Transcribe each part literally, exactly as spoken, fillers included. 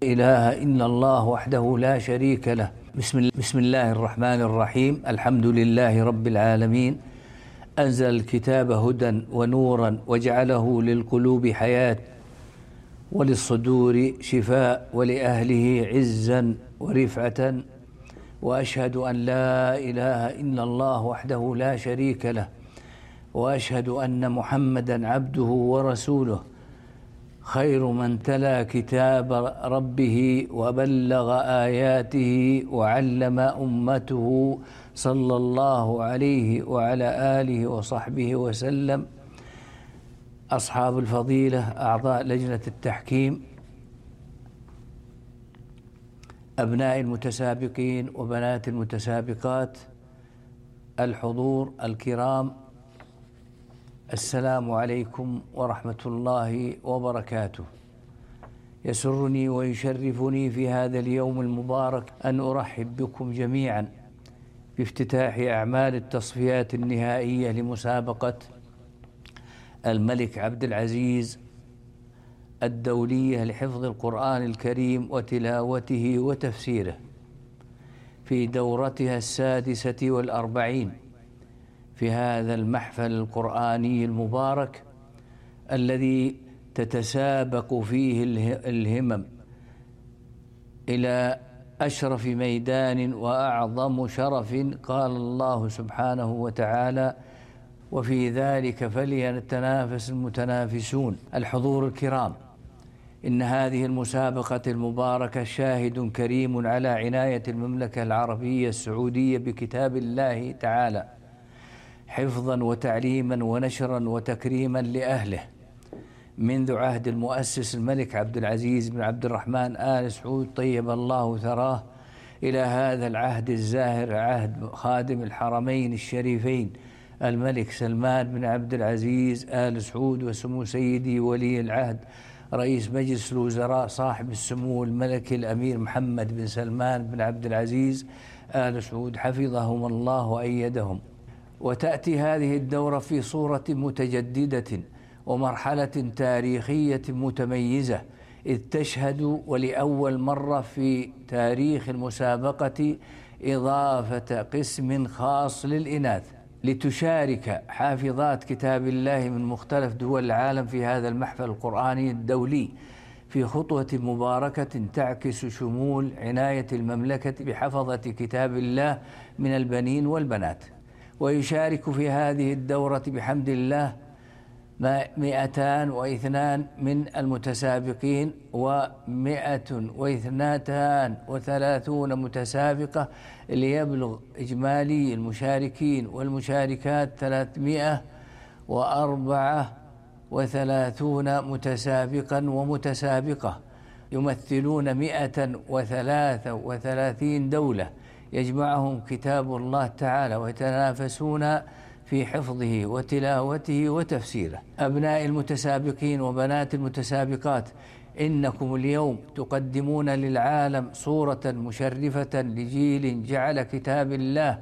إله إلا الله وحده لا شريك له. بسم, بسم الله الرحمن الرحيم. الحمد لله رب العالمين. أنزل الكتاب هدى ونورا وجعله للقلوب حياة وللصدور شفاء ولأهله عزا ورفعة، وأشهد أن لا إله إلا الله وحده لا شريك له، وأشهد أن محمدا عبده ورسوله، خير من تلا كتاب ربه وبلغ آياته وعلم أمته صلى الله عليه وعلى آله وصحبه وسلم. أصحاب الفضيلة، أعضاء لجنة التحكيم، أبناء المتسابقين وبنات المتسابقات، الحضور الكرام، السلام عليكم ورحمة الله وبركاته. يسرني ويشرفني في هذا اليوم المبارك أن أرحب بكم جميعا بافتتاح أعمال التصفيات النهائية لمسابقة الملك عبد العزيز الدولية لحفظ القرآن الكريم وتلاوته وتفسيره في دورتها السادسة والأربعين في هذا المحفل القرآني المبارك الذي تتسابق فيه الهمم إلى أشرف ميدان وأعظم شرف. قال الله سبحانه وتعالى: وفي ذلك فليتنافس المتنافسون. الحضور الكرام، إن هذه المسابقة المباركة شاهد كريم على عناية المملكة العربية السعودية بكتاب الله تعالى حفظا وتعليما ونشرا وتكريما لأهله منذ عهد المؤسس الملك عبد العزيز بن عبد الرحمن آل سعود طيب الله ثراه إلى هذا العهد الزاهر، عهد خادم الحرمين الشريفين الملك سلمان بن عبد العزيز آل سعود، وسمو سيدي ولي العهد رئيس مجلس الوزراء صاحب السمو الملكي الأمير محمد بن سلمان بن عبد العزيز آل سعود، حفظهم الله وأيدهم. وتأتي هذه الدورة في صورة متجددة ومرحلة تاريخية متميزة، إذ تشهد ولأول مرة في تاريخ المسابقة إضافة قسم خاص للإناث لتشارك حافظات كتاب الله من مختلف دول العالم في هذا المحفل القرآني الدولي في خطوة مباركة تعكس شمول عناية المملكة بحفظة كتاب الله من البنين والبنات. ويشارك في هذه الدورة بحمد الله مئتان واثنان من المتسابقين ومئة واثنتان وثلاثون متسابقة، ليبلغ إجمالي المشاركين والمشاركات ثلاثمائة وأربعة وثلاثون متسابقا ومتسابقة، يمثلون مئة وثلاثة وثلاثين دولة يجمعهم كتاب الله تعالى ويتنافسون في حفظه وتلاوته وتفسيره. أبناء المتسابقين وبنات المتسابقات، إنكم اليوم تقدمون للعالم صورة مشرفة لجيل جعل كتاب الله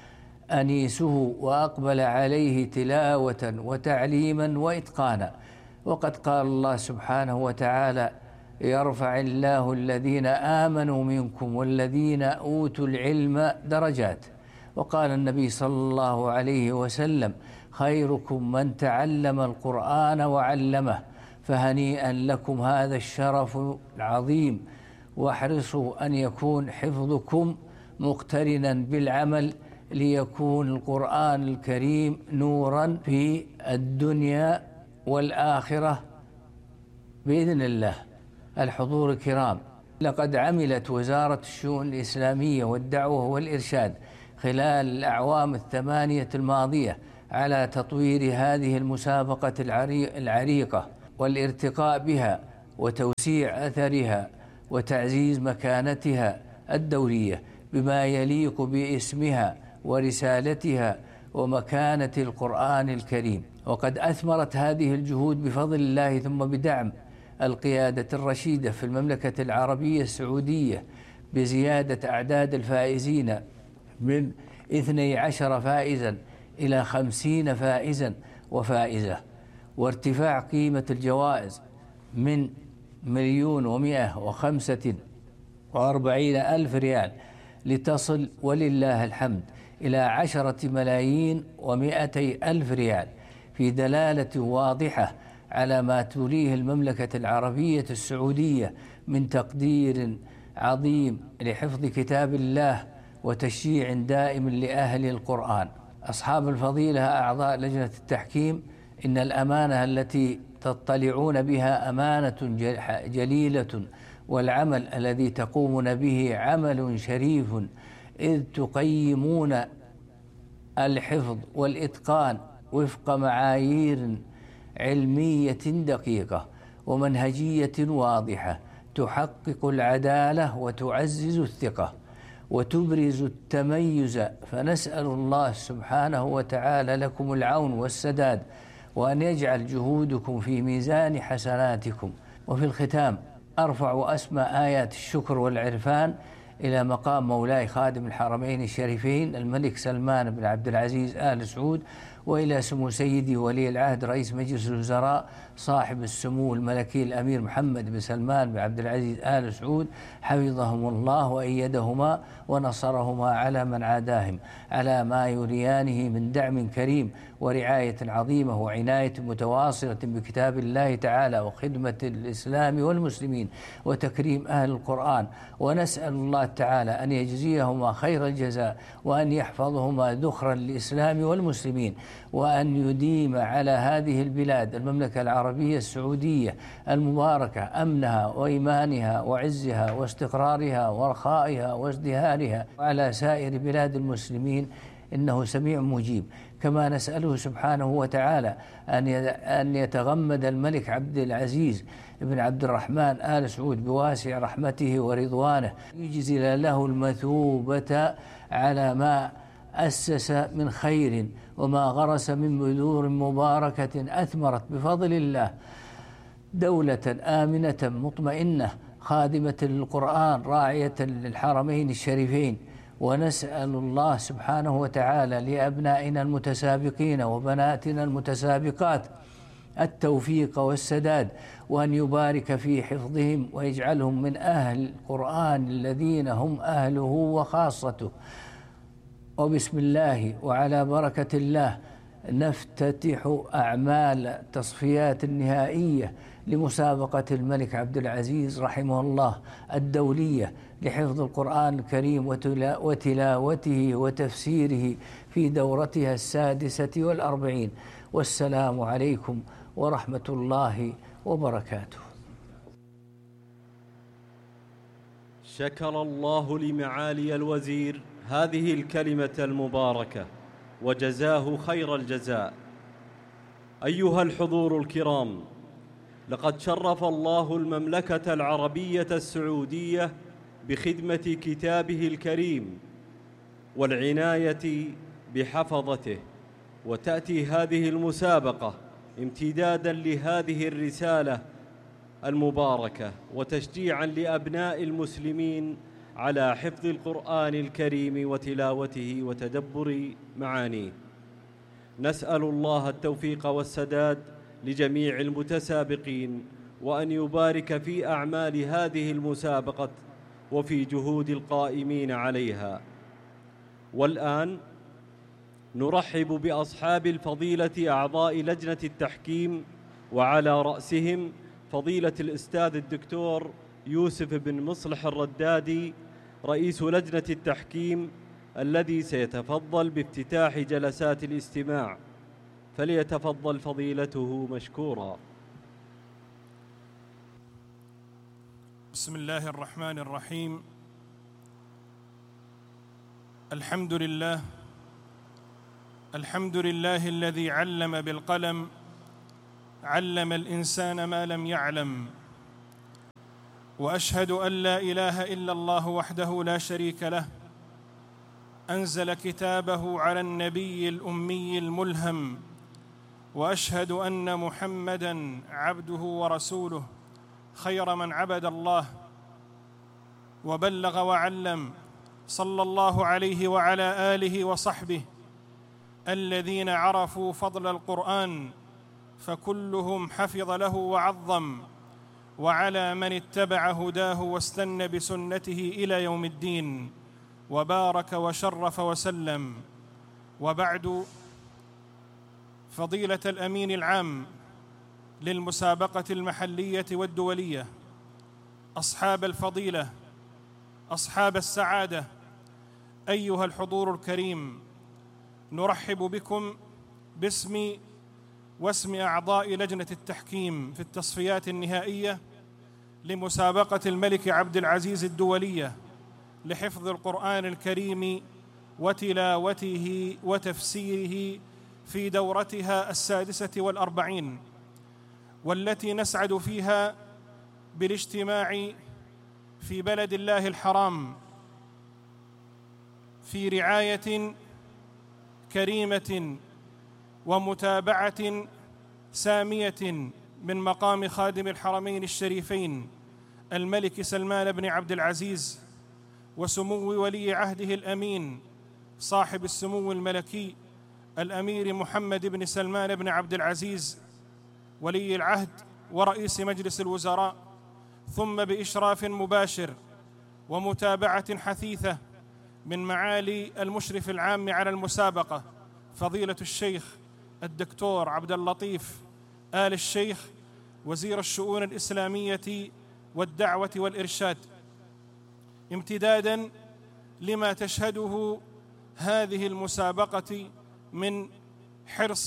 أنيسه وأقبل عليه تلاوة وتعليما وإتقانا. وقد قال الله سبحانه وتعالى: يرفع الله الذين آمنوا منكم والذين أوتوا العلم درجات. وقال النبي صلى الله عليه وسلم: خيركم من تعلم القرآن وعلمه. فهنيئا لكم هذا الشرف العظيم، واحرصوا أن يكون حفظكم مقترنا بالعمل ليكون القرآن الكريم نورا في الدنيا والآخرة بإذن الله. الحضور الكرام، لقد عملت وزارة الشؤون الإسلامية والدعوة والإرشاد خلال الأعوام الثمانية الماضية على تطوير هذه المسابقة العريقة والارتقاء بها وتوسيع أثرها وتعزيز مكانتها الدولية بما يليق باسمها ورسالتها ومكانة القرآن الكريم. وقد أثمرت هذه الجهود بفضل الله ثم بدعم القيادة الرشيدة في المملكة العربية السعودية بزيادة أعداد الفائزين من اثني عشر فائزا إلى خمسين فائزا وفائزة، وارتفاع قيمة الجوائز من مليون ومئة وخمسة وأربعين ألف ريال، لتصل ولله الحمد إلى عشرة ملايين ومئتي ألف ريال، في دلالة واضحة على ما توليه المملكة العربية السعودية من تقدير عظيم لحفظ كتاب الله وتشجيع دائم لأهل القرآن. أصحاب الفضيلة أعضاء لجنة التحكيم، إن الأمانة التي تطلعون بها أمانة جليلة، والعمل الذي تقومون به عمل شريف، إذ تقيمون الحفظ والإتقان وفق معايير علمية دقيقة ومنهجية واضحة تحقق العدالة وتعزز الثقة وتبرز التميز. فنسأل الله سبحانه وتعالى لكم العون والسداد، وأن يجعل جهودكم في ميزان حسناتكم. وفي الختام أرفع أسمى آيات الشكر والعرفان إلى مقام مولاي خادم الحرمين الشريفين الملك سلمان بن عبد العزيز آل سعود، وإلى سمو سيدي ولي العهد رئيس مجلس الوزراء صاحب السمو الملكي الأمير محمد بن سلمان بن عبد العزيز آل سعود، حفظهم الله وأيدهما ونصرهما على من عاداهم، على ما يريانه من دعم كريم ورعاية عظيمة وعناية متواصلة بكتاب الله تعالى وخدمة الإسلام والمسلمين وتكريم أهل القرآن. ونسأل الله تعالى أن يجزيهما خير الجزاء، وأن يحفظهما ذخرا للإسلام والمسلمين، وأن يديم على هذه البلاد المملكة العربية السعودية المباركة أمنها وإيمانها وعزها واستقرارها ورخائها وازدهارها، وعلى سائر بلاد المسلمين، إنه سميع مجيب. كما نسأله سبحانه وتعالى أن يتغمد الملك عبد العزيز بن عبد الرحمن آل سعود بواسع رحمته ورضوانه، يجزل له المثوبة على ما أسس من خير وما غرس من بذور مباركة أثمرت بفضل الله دولة آمنة مطمئنة خادمة للقرآن راعية للحرمين الشريفين. ونسأل الله سبحانه وتعالى لأبنائنا المتسابقين وبناتنا المتسابقات التوفيق والسداد، وأن يبارك في حفظهم ويجعلهم من أهل القرآن الذين هم أهله وخاصته. وبسم الله وعلى بركة الله نفتتح أعمال التصفيات النهائية لمسابقة الملك عبد العزيز رحمه الله الدولية لحفظ القرآن الكريم وتلاوته وتفسيره في دورتها السادسة والأربعين. والسلام عليكم ورحمة الله وبركاته. شكر الله لمعالي الوزير هذه الكلمة المباركة وجزاه خير الجزاء. أيها الحضور الكرام، لقد شرف الله المملكة العربية السعودية بخدمة كتابه الكريم والعناية بحفظته، وتأتي هذه المسابقة امتداداً لهذه الرسالة المباركة وتشجيعاً لأبناء المسلمين على حفظ القرآن الكريم وتلاوته وتدبر معانيه. نسأل الله التوفيق والسداد لجميع المتسابقين، وأن يبارك في أعمال هذه المسابقة وفي جهود القائمين عليها. والآن نرحب بأصحاب الفضيلة أعضاء لجنة التحكيم، وعلى رأسهم فضيلة الأستاذ الدكتور يوسف بن مصلح الردادي رئيس لجنة التحكيم، الذي سيتفضل بافتتاح جلسات الاستماع، فليتفضل فضيلته مشكورا. بسم الله الرحمن الرحيم. الحمد لله الحمد لله الذي علم بالقلم، علم الإنسان ما لم يعلم، وأشهد أن لا إله إلا الله وحده لا شريك له، أنزل كتابه على النبي الأمي الملهم، وأشهد أن محمداً عبده ورسوله خير من عبد الله وبلغ وعلم، صلى الله عليه وعلى آله وصحبه الذين عرفوا فضل القرآن فكلهم حفظ له وعظم، وعلى من اتبع هداه واستنى بسنته إلى يوم الدين، وبارك وشرف وسلم. وبعد، فضيلة الأمين العام للمسابقة المحلية والدولية، أصحاب الفضيلة، أصحاب السعادة، أيها الحضور الكريم، نرحب بكم باسمي واسم أعضاء لجنة التحكيم في التصفيات النهائية لمسابقة الملك عبد العزيز الدولية لحفظ القرآن الكريم وتلاوته وتفسيره في دورتها السادسة والأربعين، والتي نسعد فيها بالاجتماع في بلد الله الحرام في رعاية كريمة ومتابعة سامية من مقام خادم الحرمين الشريفين الملك سلمان بن عبد العزيز وسمو ولي عهده الأمين صاحب السمو الملكي الأمير محمد بن سلمان بن عبد العزيز ولي العهد ورئيس مجلس الوزراء، ثم بإشراف مباشر ومتابعة حثيثة من معالي المشرف العام على المسابقة فضيلة الشيخ الدكتور عبد اللطيف آل الشيخ وزير الشؤون الإسلامية والدعوة والإرشاد، امتداداً لما تشهده هذه المسابقة من حرص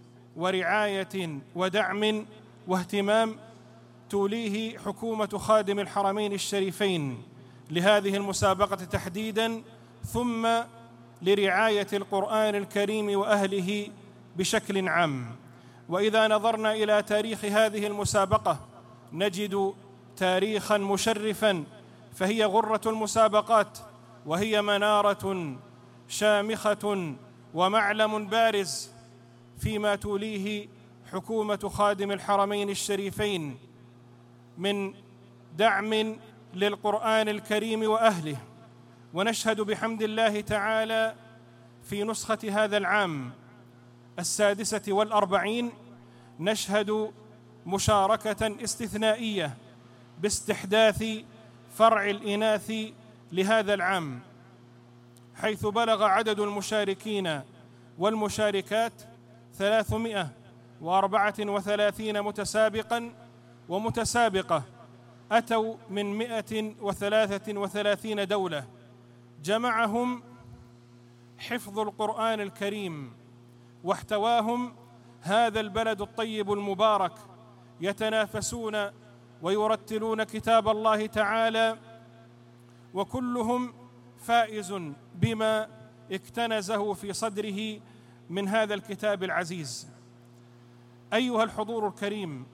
ورعاية ودعم واهتمام توليه حكومة خادم الحرمين الشريفين لهذه المسابقة تحديداً، ثم لرعاية القرآن الكريم وأهله بشكل عام. وإذا نظرنا إلى تاريخ هذه المسابقة نجد تاريخاً مشرفاً، فهي غرة المسابقات، وهي منارة شامخة ومعلم بارز فيما توليه حكومة خادم الحرمين الشريفين من دعم للقرآن الكريم وأهله. ونشهد بحمد الله تعالى في نسخة هذا العام السادسة والأربعين نشهد مشاركة استثنائية باستحداث فرع الإناث لهذا العام، حيث بلغ عدد المشاركين والمشاركات ثلاثمائة وأربعة وثلاثين متسابقاً ومتسابقة، أتوا من مئة وثلاثة وثلاثين دولة، جمعهم حفظ القرآن الكريم واحتواهم هذا البلد الطيب المبارك، يتنافسون ويرتلون كتاب الله تعالى، وكلهم فائز بما اكتنزه في صدره من هذا الكتاب العزيز. أيها الحضور الكريم،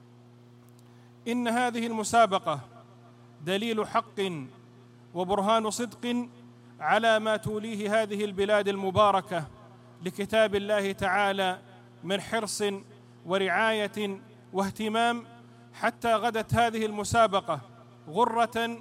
إن هذه المسابقة دليل حق وبرهان صدق على ما توليه هذه البلاد المباركة لكتاب الله تعالى من حرص ورعاية واهتمام، حتى غدت هذه المسابقة غرة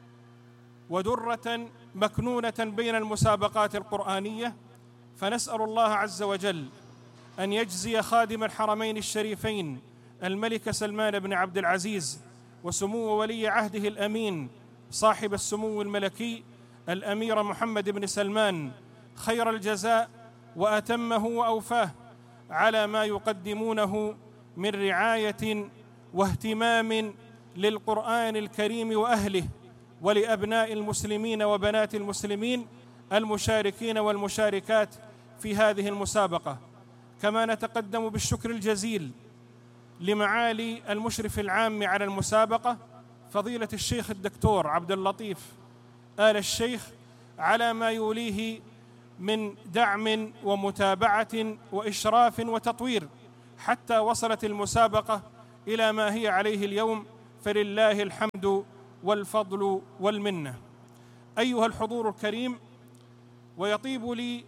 ودرة مكنونة بين المسابقات القرآنية. فنسأل الله عز وجل أن يجزي خادم الحرمين الشريفين الملك سلمان بن عبد العزيز وسمو ولي عهده الأمين صاحب السمو الملكي الأمير محمد بن سلمان خير الجزاء وأتمه وأوفاه على ما يقدمونه من رعاية واهتمام للقرآن الكريم وأهله ولأبناء المسلمين وبنات المسلمين المشاركين والمشاركات في هذه المسابقة. كما نتقدم بالشكر الجزيل لمعالي المشرف العام على المسابقة فضيلة الشيخ الدكتور عبد اللطيف آل الشيخ على ما يوليه من دعم ومتابعة وإشراف وتطوير حتى وصلت المسابقة إلى ما هي عليه اليوم، فلله الحمد والفضل والمنة. أيها الحضور الكريم، ويطيب لي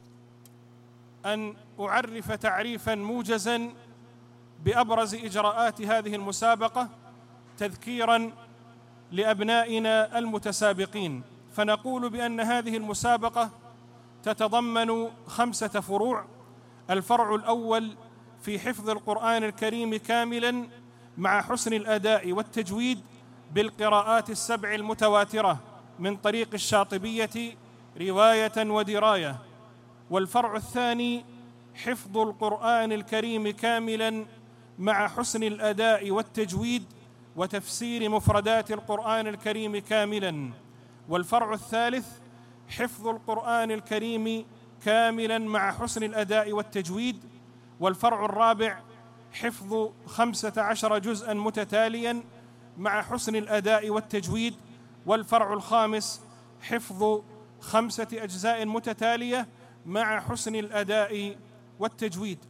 أن أعرف تعريفاً موجزاً بأبرز إجراءات هذه المسابقة تذكيراً لأبنائنا المتسابقين. فنقول بأن هذه المسابقة تتضمن خمسة فروع. الفرع الأول في حفظ القرآن الكريم كاملاً مع حسن الأداء والتجويد بالقراءات السبع المتواترة من طريق الشاطبية رواية ودراية. والفرع الثاني حفظ القرآن الكريم كاملاً مع حسن الأداء والتجويد وتفسير مفردات القرآن الكريم كاملاً. والفرع الثالث حفظ القرآن الكريم كاملاً مع حسن الأداء والتجويد. والفرع الرابع حفظ خمسة عشر جزءاً متتالياً مع حسن الأداء والتجويد. والفرع الخامس حفظ خمسة أجزاء متتالية مع حسن الأداء والتجويد.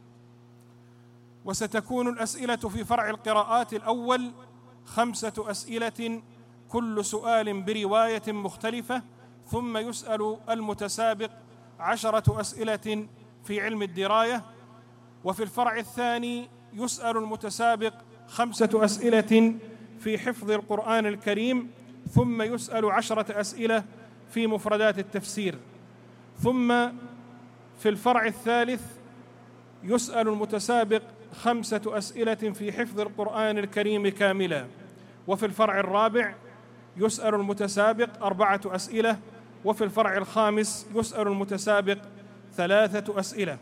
وستكون الأسئلة في فرع القراءات الأول خمسة أسئلة كل سؤال برواية مختلفة، ثم يسأل المتسابق عشرة أسئلة في علم الدراية. وفي الفرع الثاني يسأل المتسابق خمسة أسئلة في حفظ القرآن الكريم، ثم يسأل عشرة أسئلة في مفردات التفسير. ثم في الفرع الثالث يسأل المتسابق خمسة أسئلة في حفظ القرآن الكريم كاملا. وفي الفرع الرابع يسأل المتسابق أربعة أسئلة. وفي الفرع الخامس يسأل المتسابق ثلاثة أسئلة.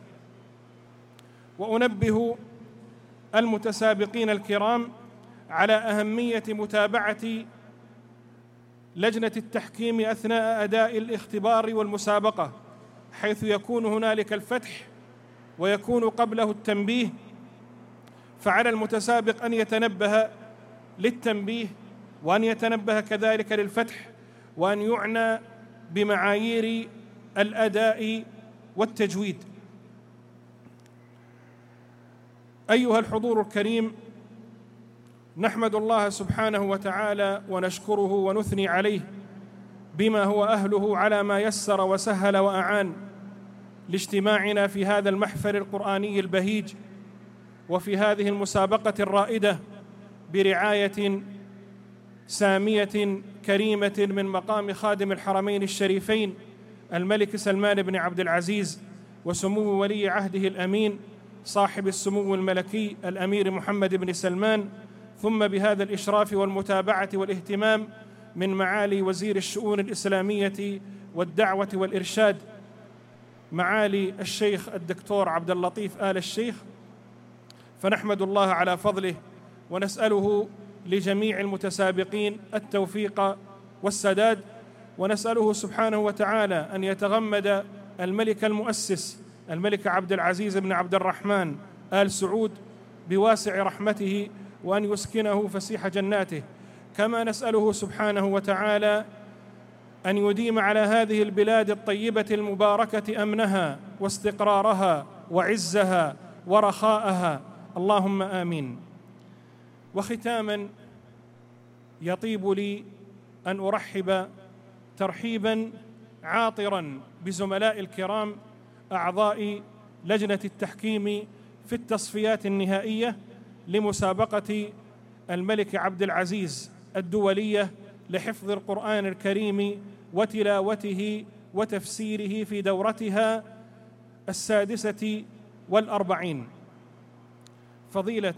وأنبه المتسابقين الكرام على أهمية متابعة لجنة التحكيم أثناء أداء الاختبار والمسابقة، حيث يكون هنالك الفتح ويكون قبله التنبيه، فعلى المتسابق أن يتنبه للتنبيه وأن يتنبه كذلك للفتح، وأن يعنى بمعايير الأداء والتجويد. أيها الحضور الكريم، نحمد الله سبحانه وتعالى ونشكره ونثني عليه بما هو أهله على ما يسر وسهل وأعان لاجتماعنا في هذا المحفل القرآني البهيج، وفي هذه المسابقة الرائدة برعاية سامية كريمة من مقام خادم الحرمين الشريفين الملك سلمان بن عبد العزيز وسمو ولي عهده الأمين صاحب السمو الملكي الأمير محمد بن سلمان، ثم بهذا الإشراف والمتابعة والاهتمام من معالي وزير الشؤون الإسلامية والدعوة والإرشاد معالي الشيخ الدكتور عبد اللطيف آل الشيخ. فنحمد الله على فضله ونسأله لجميع المتسابقين التوفيق والسداد، ونسأله سبحانه وتعالى أن يتغمد الملك المؤسس الملك عبد العزيز بن عبد الرحمن آل سعود بواسع رحمته، وأن يسكنه فسيح جناته. كما نسأله سبحانه وتعالى أن يديم على هذه البلاد الطيبة المباركة أمنها واستقرارها وعزها ورخاءها، اللهم آمين. وختاما يطيب لي أن أرحب ترحيبا عاطرا بزملاء الكرام أعضاء لجنة التحكيم في التصفيات النهائية لمسابقة الملك عبد العزيز الدولية لحفظ القرآن الكريم وتلاوته وتفسيره في دورتها السادسة والأربعين. فضيلة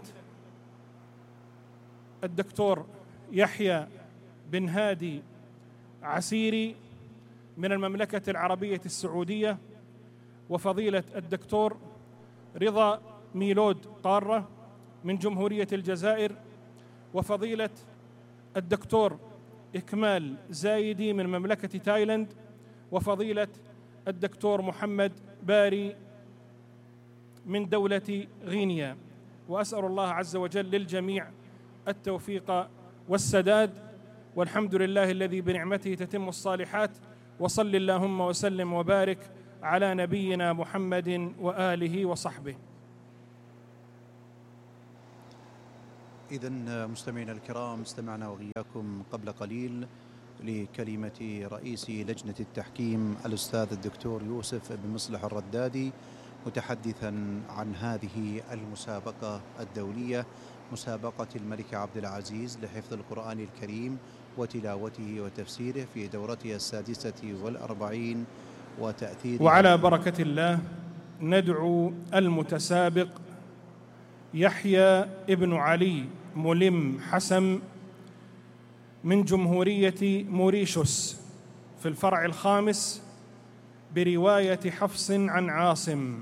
الدكتور يحيى بن هادي عسيري من المملكة العربية السعودية، وفضيلة الدكتور رضا ميلود قارة من جمهورية الجزائر، وفضيلة الدكتور إكمال زايدي من مملكة تايلاند، وفضيلة الدكتور محمد باري من دولة غينيا. وأسأل الله عز وجل للجميع التوفيق والسداد، والحمد لله الذي بنعمته تتم الصالحات. وصل اللهم وسلم وبارك على نبينا محمد وآله وصحبه. إذن مستمعينا الكرام، استمعنا وإياكم قبل قليل لكلمة رئيس لجنة التحكيم الأستاذ الدكتور يوسف بن مصلح الردادي متحدثا عن هذه المسابقة الدولية، مسابقة الملك عبد العزيز لحفظ القرآن الكريم وتلاوته وتفسيره في دورته السادسة والأربعين وتأثير. وعلى بركة الله ندعو المتسابق يحيى ابن علي ملم حسم من جمهورية موريشيوس في الفرع الخامس برواية حفص عن عاصم.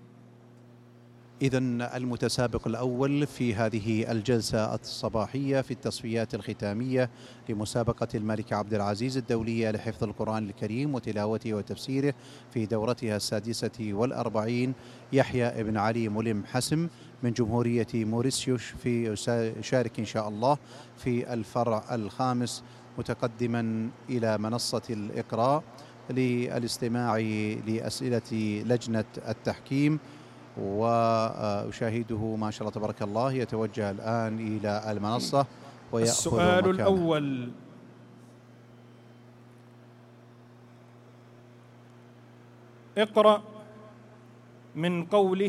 إذن المتسابق الأول في هذه الجلسة الصباحية في التصفيات الختامية لمسابقة الملك عبد العزيز الدولية لحفظ القرآن الكريم وتلاوته وتفسيره في دورتها السادسة والأربعين، يحيى بن علي ملم حسم من جمهورية موريسيوس في يشارك إن شاء الله في الفرع الخامس، متقدما إلى منصة الإقراء للاستماع لأسئلة لجنة التحكيم. وأشاهده ما شاء الله تبارك الله يتوجه الآن إلى المنصة ويأخذ السؤال مكانه. الأول: اقرأ من قوله